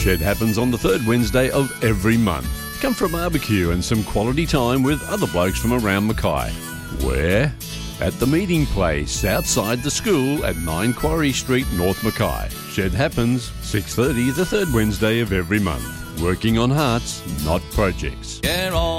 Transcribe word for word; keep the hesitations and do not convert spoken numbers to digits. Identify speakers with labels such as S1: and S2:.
S1: Shed happens on the third Wednesday of every month. Come for a barbecue and some quality time with other blokes from around Mackay. Where? At the meeting place outside the school at nine Quarry Street, North Mackay. Shed happens six thirty the third Wednesday of every month. Working on hearts, not projects.
S2: Get on.